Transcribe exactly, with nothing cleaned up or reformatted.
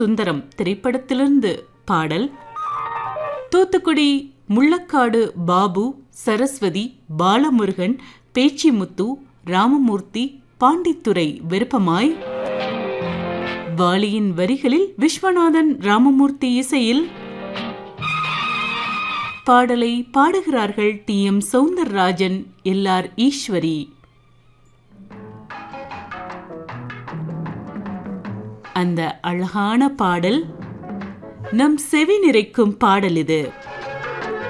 சுந்தரம் திரைப்படத்திலிருந்து பாடல். தூத்துக்குடி முள்ளக்காடு பாபு, சரஸ்வதி, பாலமுருகன், பேச்சிமுத்து, ராமமூர்த்தி, பாண்டித்துரை விருப்பமாய். வாலியின் வரிகளில் விஸ்வநாதன் ராமமூர்த்தி இசையில் பாடலை பாடுகிறார்கள் D M Soundararajan, L R Eswari. அந்த அழகான பாடல் நம் செவி நிறைக்கும் பாடல் இது.